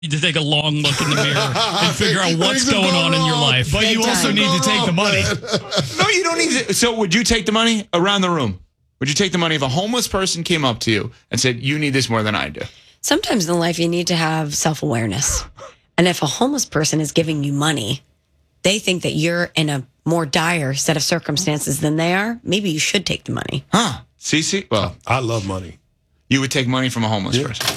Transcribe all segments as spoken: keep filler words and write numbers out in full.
You need to take a long look in the mirror and figure out what's going on in your life. But Big you also time. need to take the money. No, you don't need to. So would you take the money around the room? Would you take the money if a homeless person came up to you and said, you need this more than I do? Sometimes in life, you need to have self-awareness. And if a homeless person is giving you money, they think that you're in a more dire set of circumstances than they are. Maybe you should take the money. Huh? Cece? Well, I love money. you would take money from a homeless Yeah. person.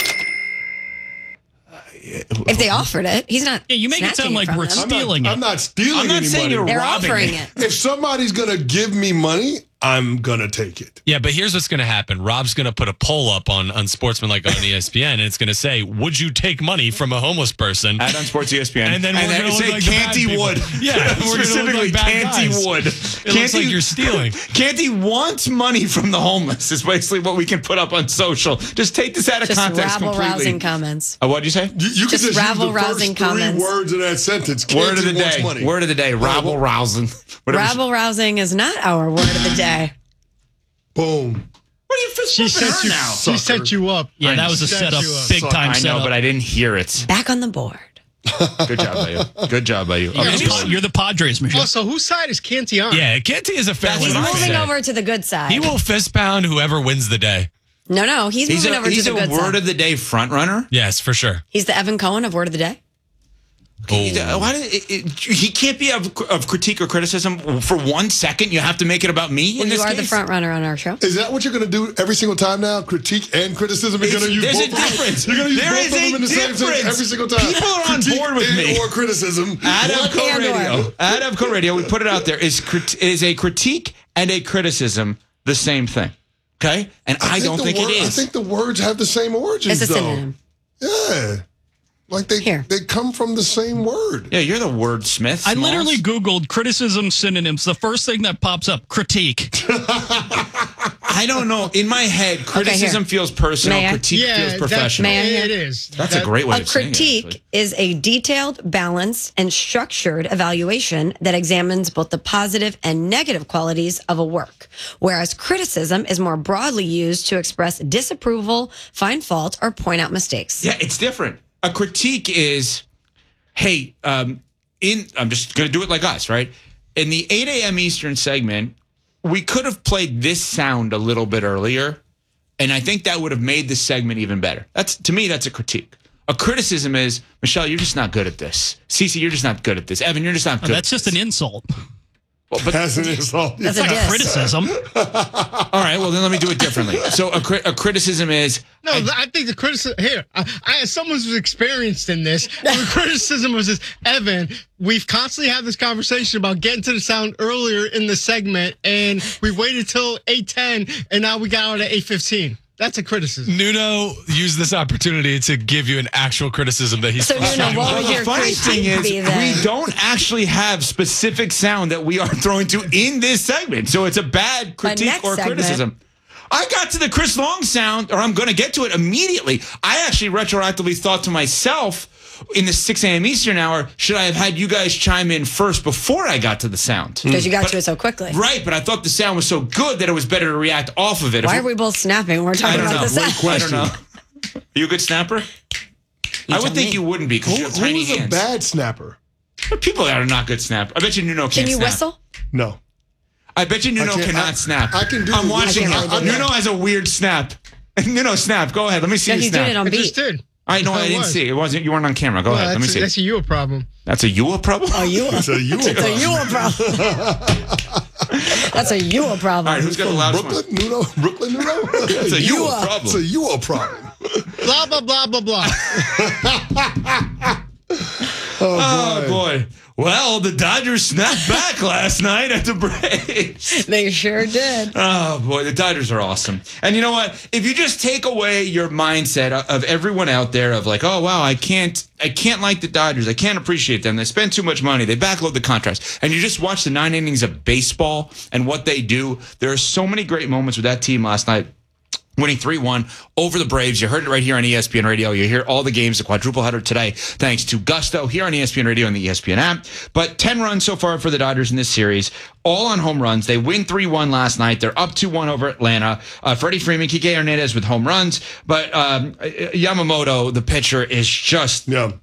If they offered it, he's not. Yeah, you make it snatching sound like from we're them. I'm not, stealing it. I'm not stealing I'm not any saying money. you're They're robbing offering it. it. If somebody's going to give me money, I'm going to take it. Yeah, but here's what's going to happen. Rob's going to put a poll up on, on Sportsmanlike on E S P N, and it's going to say, would you take money from a homeless person? At on Sports E S P N. And then we're gonna it look say like the bad Canty people. Wood. Yeah, we're gonna look specifically like bad Canty guys. Wood. It looks like you're stealing. Canty wants money from the homeless. Is basically what we can put up on social. Just take this out of Just context completely. rabble-rousing comments. Uh, what'd you say? You, you can Just just use the rabble-rousing first three comments. words of that sentence. Word of the Canty wants day. money. Word of the day. Rabble rousing. Whatever. Rabble-rousing is not our word of the day. Boom. What are you fist She bumping set her you. now? She set you up. Yeah, that was a Set setup, you up. big time I know, setup. but I didn't hear it. Back on the board. Good job by you. Good job by you. You're, Okay, the, Pa- you're the Padres, Michelle. Also, whose side is Canty on? Yeah, Canty is a fair That's one. what He's I moving said. over to the good side. He will fist pound whoever wins the day. No, no, he's, He's moving a, over he's to the a good word side. of the day front runner. Yes, for sure. He's the Evan Cohen of word of the day. Oh. Why did it, it, he can't be of, of critique or criticism for one second? You have to make it about me Well, in you this are case? the front runner on our show. Is that what you're going to do every single time now? Critique and criticism? You're It's- going to use there's both a of them? difference. You're going to use There both is of them a in the same difference. sentence every single time. People are on Critique board with and me. Or criticism. At What? Avco And Radio, or. at Avco Radio, we put it out there. Is crit- is a critique and a criticism the same thing? Okay, and I, don't the think word- it I is. think the words have the same origins, It's a though. synonym. Yeah. Like they Here. they come from the same word. yeah, you're the wordsmith. I Smalls. literally Googled criticism synonyms. The first thing that pops up, critique. I don't know. In my head, criticism here. feels personal. May I? Critique Yeah, feels that- professional. May I? It is. That's a That- great way A of saying it, critique actually. is a detailed, balanced, and structured evaluation that examines both the positive and negative qualities of a work, whereas criticism is more broadly used to express disapproval, find fault, or point out mistakes. Yeah, it's different. A critique is, hey, um, in I'm just going to do it like us, right? In the eight a.m. Eastern segment, we could have played this sound a little bit earlier, and I think that would have made the segment even better. That's to me, that's a critique. A criticism is, Michelle, you're just not good at this. Cece, you're just not good at this. Evan, you're just not good. Oh, at that's just this. an insult. Well, but As an insult. That's It's a like a diss. criticism. all right, well then let me do it differently. So a, cri- a criticism is, No, I, think the criticism here. I, I as someone who's experienced in this, the criticism was this: Evan, we've constantly had this conversation about getting to the sound earlier in the segment, and we waited till eight ten, and now we got out at eight fifteen. That's a criticism. Nuno used this opportunity to give you an actual criticism that he's So, Nuno, what well, would the your funny critique thing is, be then? we don't actually have specific sound that we are throwing to in this segment. So it's a bad critique next or segment- criticism. I got to the Chris Long sound, or I'm going to get to it immediately. I actually retroactively thought to myself in the six a.m. Eastern hour, should I have had you guys chime in first before I got to the sound? Because you got But- to it so quickly. Right, but I thought the sound was so good that it was better to react off of it. If Why we- are we both snapping? We're I talking don't about know. the sound. I don't know. Are you a good snapper? I would tell think me. you wouldn't be because Who, you have tiny who's a hands. bad snapper? People that are not good snap. I bet you Nuno can't Can you snap. whistle? No. I bet you Nuno I can't- cannot I- snap. I can do I'm the watching. whistle. I him. can't really do Nuno has a weird snap. Nuno, snap. Go ahead. Let me see No, you he's snap. doing it on I beat. just did. I know. That's I how it didn't was. see. It wasn't. You weren't on camera. Go Well, ahead. Let me that's, see. that's a you a problem. That's a you a problem. Oh, you. It's a you It's a you a problem. That's a you a problem. All right. Who's got the loudest one? Brooklyn, Nuno, Brooklyn, Nuno. It's a you a You a- problem. It's a you a problem. Blah blah blah blah blah. Oh boy. Well, the Dodgers snapped back last night at the Braves. They sure did. Oh boy, the Dodgers are awesome. And you know what? If you just take away your mindset of everyone out there of like, oh wow, I can't, I can't like the Dodgers. I can't appreciate them. They spend too much money. They backload the contracts. And you just watch the nine innings of baseball and what they do. There are so many great moments with that team last night. winning three one over the Braves. You heard it right here on E S P N Radio. You hear all the games, the quadruple header today, thanks to Gusto here on E S P N Radio and the E S P N app. But ten runs so far for the Dodgers in this series, all on home runs. They win three one last night. They're up two one over Atlanta. Uh, Freddie Freeman, Kike Hernandez with home runs. But um, Yamamoto, the pitcher, is just Yeah.